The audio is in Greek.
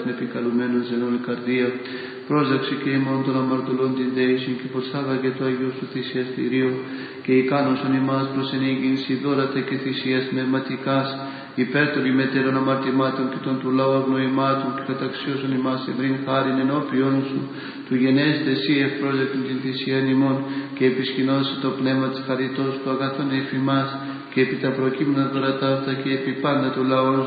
επικαλουμένων εν όλη καρδία. Πρόσδεξε και ημών των αμαρτωλών την δέησιν και προσάγαγε το Αγίου σου θυσιαστηρίο και ικάνωσον ημάς προς ενήγυνση δώρατε και θυσίας πνευματικάς υπέρ των ημετέρων αμαρτημάτων και των του λαού αγνοημάτων και καταξίωσον ημάς ευρύν χάριν ενώπιον σου του γενέστε εσύ ευπρόσδεκτον την θυσίαν ημών και επισκηνώσει το πνεύμα της χαριτός του αγαθών εφημάς και επί τα προκείμενα δωρατά αυτά και επί πάντα του λαού